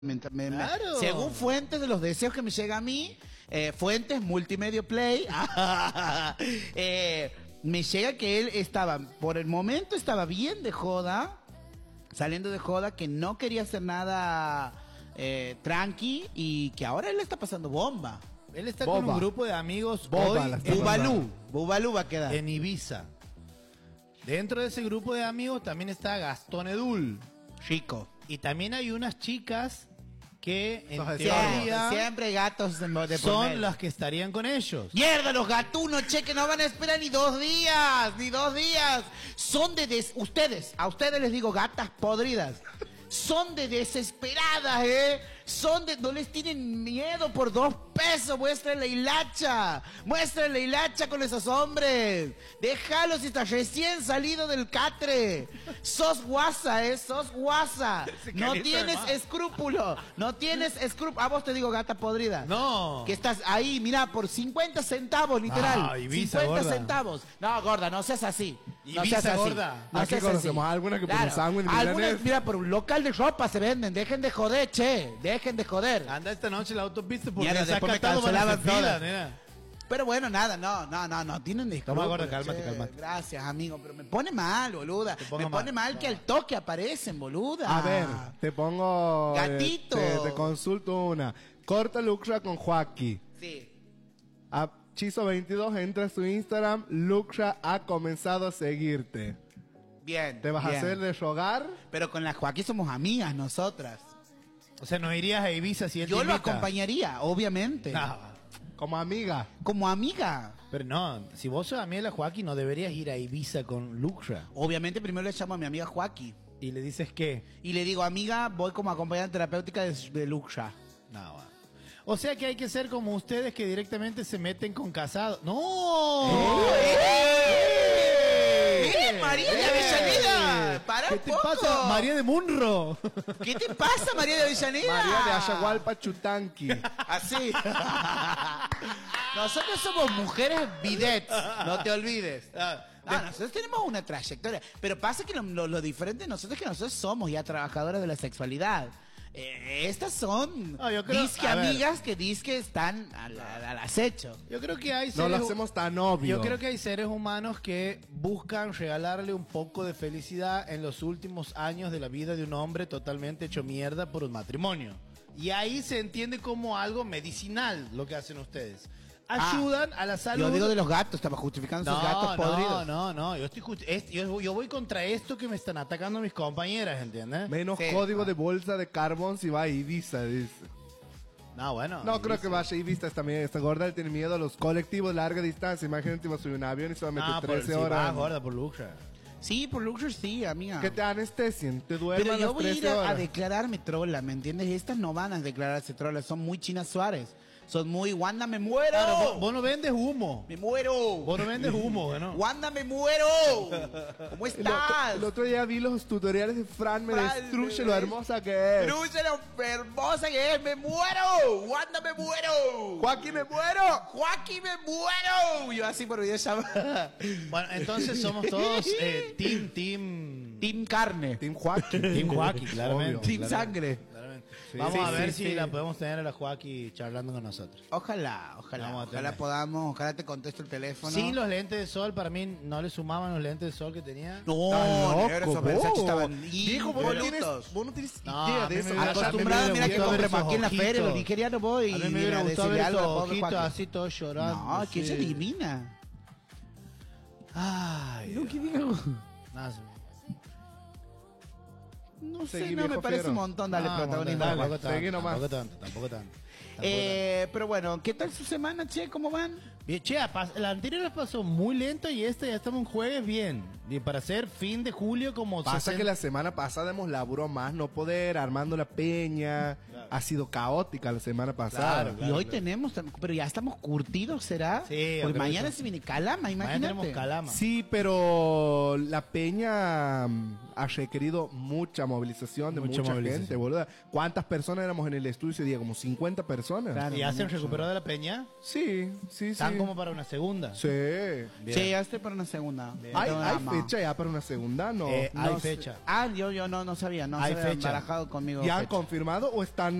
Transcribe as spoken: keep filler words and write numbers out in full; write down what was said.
Me, me, Claro. según fuentes de los deseos que me llega a mí, eh, fuentes Multimedia Play, eh, me llega que él estaba, por el momento estaba bien de joda, saliendo de joda, que no quería hacer nada eh, tranqui y que ahora él está pasando bomba. Él está Boba. con un grupo de amigos Boba hoy la está en, Bubalú, Bubalú va a quedar. en Ibiza. Dentro de ese grupo de amigos también está Gastón Edul. Chico. Y también hay unas chicas que en Sos de Siempre, teoría siempre gatos de, de por son medio. las que estarían con ellos. Mierda, los gatunos, che, que no van a esperar ni dos días, ni dos días. Son de des... Ustedes, a ustedes les digo gatas podridas. Son de desesperadas, ¿eh? Son de... No les tienen miedo por dos pesos. Muéstrenle hilacha. Muéstrenle hilacha con esos hombres. Déjalos si estás recién salido del catre. Sos guasa, ¿eh? Sos guasa. No tienes escrúpulo. No tienes escrúpulo. A vos te digo gata podrida. No. Que estás ahí, mira, por cincuenta centavos, literal. Ah, Ibiza, cincuenta gorda. centavos. No, gorda, no seas así. No Ibiza, seas así. gorda. No Aquí seas conocemos así. algunas que por un sándwich Algunas, milanés. mira, por un local de ropa se venden. Dejen de joder, che. Dejen de joder. Anda esta noche en la autopista porque Mierda, se ha después me catado van a hacer cancelaban fila, todas. nena. Pero bueno, nada, no, no, no, no, tienen disculpas. Toma, gorda, cálmate, cálmate. Gracias, amigo, pero me pone mal, boluda. Te Me pongo pone mal. mal que al toque aparecen, boluda. A ver, te pongo... eh, Gatito. Te, te consulto una. Corta Luxra con Joaquín. Sí. A Chizo veintidós entra a su Instagram. Luxra ha comenzado a seguirte. Bien. ¿Te vas bien. a hacer de rogar? Pero con la Joaquín somos amigas nosotras. O sea, no irías a Ibiza si él Yo te lo invita? acompañaría, obviamente. No, Como amiga. Como amiga. pero no, si vos sos amiga de la Joaquín, no deberías ir a Ibiza con Luxra. Obviamente primero le llamo a mi amiga Joaquín. Y le dices qué. Y le digo, amiga, voy como acompañante terapéutica de, de Luxa. No, va. O sea que hay que ser como ustedes que directamente se meten con casados. ¡No! ¡Eh, María de Avellaneda! ¡Para ¿Qué un te poco! pasa, María de Munro? ¿Qué te pasa, María de Avellaneda? María de Ayahualpa Chutanqui. Así. Nosotros somos mujeres bidets, no te olvides. No, nosotros tenemos una trayectoria. Pero pasa que lo, lo- lo diferente de nosotros es que nosotros somos ya trabajadoras de la sexualidad. Eh, estas son No, yo creo- disque a ver. amigas que disque están al, al- al acecho. Yo creo que hay No seres... lo hacemos tan obvio. Yo creo que hay seres humanos que buscan regalarle un poco de felicidad en los últimos años de la vida de un hombre totalmente hecho mierda por un matrimonio. Y ahí se entiende como algo medicinal lo que hacen ustedes. Ayudan a la salud. Yo digo de los gatos, estaba justificando No, sus gatos no, podridos. no, no, yo estoy justi- es- yo, yo voy contra esto que me están atacando mis compañeras, ¿entiendes? Menos Sí. código de bolsa de carbón si va a Ibiza, dice. No, bueno. No creo dice- que vaya a Ibiza esta, esta gorda. Él tiene miedo a los colectivos de larga distancia. Imagínate, va a subir un avión y se va a meter No, por, trece si horas. vas gorda por Luxra. Sí, por Luxor sí, amiga. Que te anestesien, te duerman Pero yo las voy a ir trece a, a horas. declararme trola, ¿me entiendes? Estas no van a declararse trolas, son muy China Suárez. Son muy, Wanda, me muero. Claro, vos, vos no vendes humo. Me muero. Vos no vendes humo, ¿no? Wanda, me muero. ¿Cómo El otro, estás? el otro día vi los tutoriales de Fran, me Fran, destruye me lo des- hermosa que es. Cruce lo hermosa que es, me muero. Wanda, me muero. Joaquín, me muero. Joaquín, me muero. Yo así por videollamada. Bueno, entonces somos todos eh, team, team... Team carne. Team Joaquín. Team Joaquín, claramente. Obvio. Team claramente, sangre. claramente. Sí, Vamos sí, a ver sí, si sí. la podemos tener a la Joaquín charlando con nosotros. Ojalá, ojalá. Vamos a Ojalá tener. podamos, ojalá te contesto el teléfono. Sin los lentes de sol, para mí no le sumaban los lentes de sol que tenía. No, Estás negro, loco, esos Versace vos. estaban Viejo, vos no tienes, involutos. vos no tienes No, idea a mí de me eso. hubiera- Acostumbrado, a mí me mira que hubiera compramos gustado aquí en la ver feria, esos los nigerianos voy A mí me y hubiera mira, gustado ver decirle algo esos al pobre ojitos Joaquín. así todos llorando. No, que ella sí. adivina. Ay, No, Dios. ¿qué digo? Nada, sí. No sé, Seguí, no, me viejo parece fiero. un montón darle No, protagonismo. dale, a Joaquín. tampoco tanto, Seguí nomás. Tampoco tanto, tampoco tanto. Tampoco Eh, pero bueno, ¿qué tal su semana, che? ¿Cómo van? tanto. Bien, che, pas- la anterior las pasó muy lento y esta ya estamos en jueves bien. Y para hacer fin de julio como Pasa sesenta que la semana pasada hemos laburado más no poder, armando la peña. Claro. Ha sido caótica la semana pasada. Claro, y hoy claro. tenemos, tam- pero ya estamos curtidos, ¿será? Sí, yo Porque creo mañana que sí. se viene Calama, Mañana imagínate. tenemos calama. Sí, pero la peña mm, ha requerido mucha movilización de Mucha mucha movilización. gente, boludo. ¿Cuántas personas éramos en el estudio ese día? Como cincuenta cincuenta personas. Claro. ¿Y hacen mucho. recuperó de la peña? Sí, sí, sí. ¿Están como para una segunda? Sí. Bien. Sí, ya estoy para una segunda. Bien. No ¿Hay, tengo hay nada más. fecha ya para una segunda? No. Eh, hay No sé. fecha. Ah, yo, yo no, no sabía. No Hay se había fecha. barajado conmigo. ¿Ya han fecha. confirmado o están